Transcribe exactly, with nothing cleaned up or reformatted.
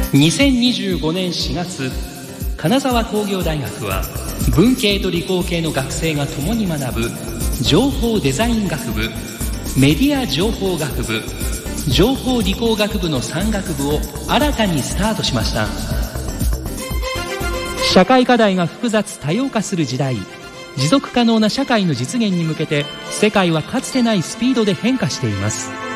にせんにじゅうごねんしがつ、金沢工業大学は文系と理工系の学生が共に学ぶ情報デザイン学部、メディア情報学部、情報理工学部のさん学部を新たにスタートしました。社会課題が複雑多様化する時代、持続可能な社会の実現に向けて世界はかつてないスピードで変化しています。